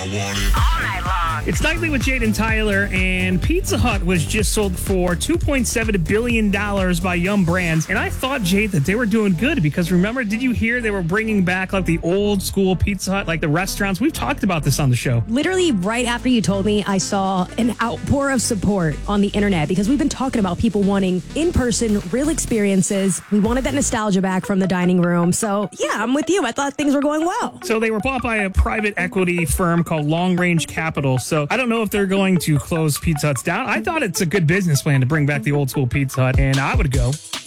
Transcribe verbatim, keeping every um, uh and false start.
It's Nightly with Jade and Tyler, and Pizza Hut was just sold for two point seven billion dollars by Yum Brands. And I thought, Jade, that they were doing good because remember, did you hear they were bringing back like the old school Pizza Hut, like the restaurants? We've talked about this on the show. Literally right after you told me, I saw an outpour of support on the internet because we've been talking about people wanting in-person, real experiences. We wanted that nostalgia back from the dining room. So yeah, I'm with you. I thought things were going well. So they were bought by a private equity firm called Long Range Capital. So I don't know if they're going to close Pizza Huts down. I thought it's a good business plan to bring back the old school Pizza Hut, and I would go.